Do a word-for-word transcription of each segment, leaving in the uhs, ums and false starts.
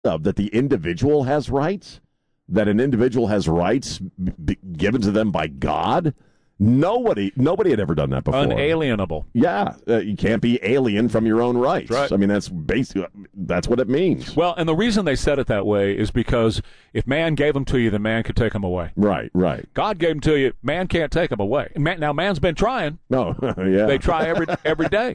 of that the individual has rights, that an individual has rights b- given to them by God. Nobody, nobody had ever done that before. Unalienable. Yeah, uh, you can't be alien from your own rights. Right. I mean, that's basically that's what it means. Well, and the reason they said it that way is because if man gave them to you, then man could take them away. Right, right. God gave them to you, man can't take them away. Man, now, man's been trying. No, yeah. They try every every day,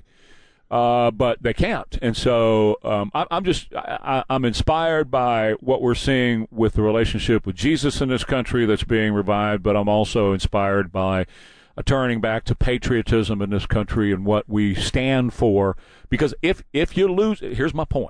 uh, but they can't. And so um, I, I'm just I, I'm inspired by what we're seeing with the relationship with Jesus in this country that's being revived, but I'm also inspired by a turning back to patriotism in this country and what we stand for. Because if if you lose, here's my point: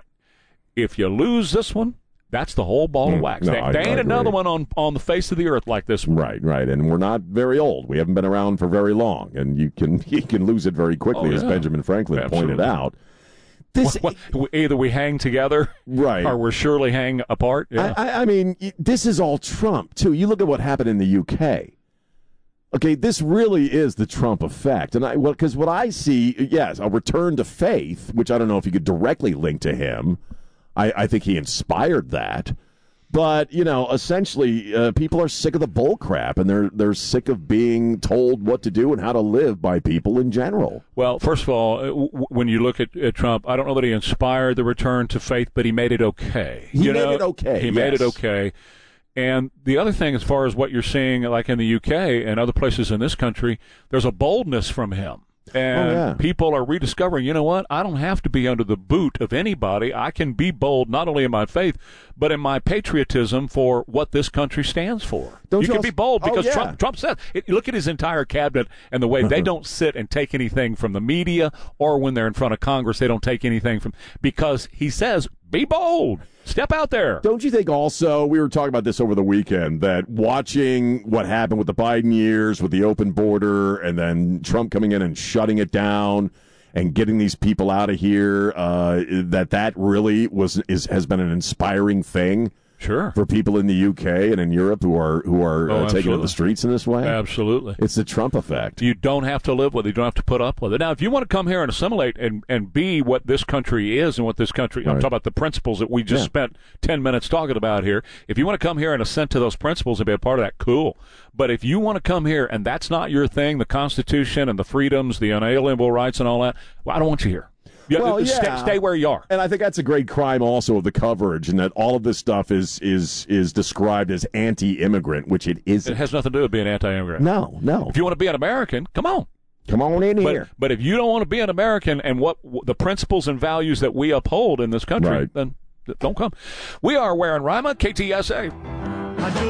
if you lose this one, that's the whole ball of wax. No, there I- there ain't I another agree. one on, on the face of the earth like this one. Right, right, and we're not very old. We haven't been around for very long, and you can you can lose it very quickly, Oh, as yeah. Benjamin Franklin Absolutely. pointed out. This, What- what- either we hang together, right? or we're surely hang apart. Yeah. I, I, I mean, y- this is all Trump too. You look at what happened in the U K. Okay, this really is the Trump effect, and I well, because what I see, yes, a return to faith, which I don't know if you could directly link to him. I, I think he inspired that. But, you know, essentially, uh, people are sick of the bull crap, and they're they're sick of being told what to do and how to live by people in general. Well, first of all, uh, w- when you look at, at Trump, I don't know that he inspired the return to faith, but he made it okay. He You made know, it okay, He made it yes. okay. And the other thing, as far as what you're seeing, like in the U K and other places in this country, there's a boldness from him. And Oh, yeah. people are rediscovering, you know what? I don't have to be under the boot of anybody. I can be bold not only in my faith, but in my patriotism for what this country stands for. Don't you you can also- be bold Oh, because yeah. Trump, Trump said, it, look at his entire cabinet and the way they don't sit and take anything from the media, or when they're in front of Congress, they don't take anything from, because he says, be bold. Step out there. Don't you think also, we were talking about this over the weekend, that watching what happened with the Biden years, with the open border, and then Trump coming in and shutting it down and getting these people out of here, uh, that that really was is has been an inspiring thing Sure. for people in the U K and in Europe who are who are Oh, uh, taking to absolutely. the streets in this way? Absolutely. It's the Trump effect. You don't have to live with it. You don't have to put up with it. Now, if you want to come here and assimilate and, and be what this country is and what this country, I'm Right. talking about the principles that we just Yeah. spent ten minutes talking about here. If you want to come here and assent to those principles and be a part of that, cool. But if you want to come here and that's not your thing, the Constitution and the freedoms, the unalienable rights and all that, well, I don't want you here. You- Well, stay, yeah. stay where you are. And I think that's a great crime also of the coverage, and that all of this stuff is is is described as anti-immigrant, which it isn't. It has nothing to do with being anti-immigrant. No, no. If you want to be an American, come on. Come on in But, here. but if you don't want to be an American and what the principles and values that we uphold in this country, Right. then don't come. We are Ware and Rima, K T S A.